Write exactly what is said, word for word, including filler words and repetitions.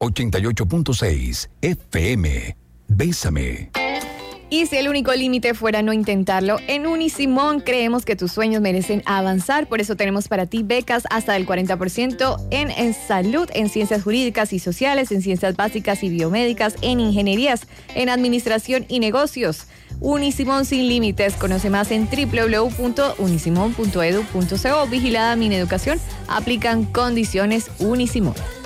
ochenta y ocho punto seis F M. Bésame. Y si el único límite fuera no intentarlo, en Unisimón creemos que tus sueños merecen avanzar. Por eso tenemos para ti becas hasta del cuarenta por ciento en, en salud, en ciencias jurídicas y sociales, en ciencias básicas y biomédicas, en ingenierías, en administración y negocios. Unisimón sin límites. Conoce más en doble u doble u doble u punto unisimón punto edu punto co. Vigilada Mineducación. Aplican condiciones Unisimón.